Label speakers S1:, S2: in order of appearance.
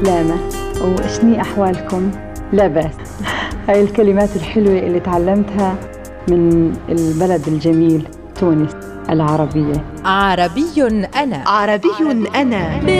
S1: سلامة، وشني أحوالكم؟ لا بأس. هاي الكلمات الحلوة اللي تعلمتها من البلد الجميل تونس العربية.
S2: عربي أنا.